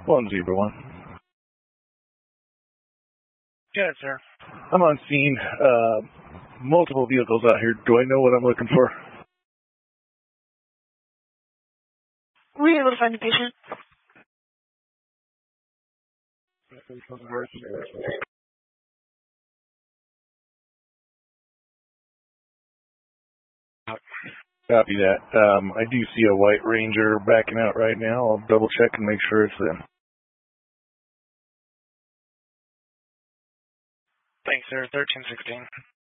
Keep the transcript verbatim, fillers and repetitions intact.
One zebra one. Good, sir. I'm on scene. Uh, multiple vehicles out here. Do I know what I'm looking for? Were you able to find the patient? Copy that. Um, I do see a white Ranger backing out right now. I'll double check and make sure it's them. Thanks, sir. thirteen sixteen.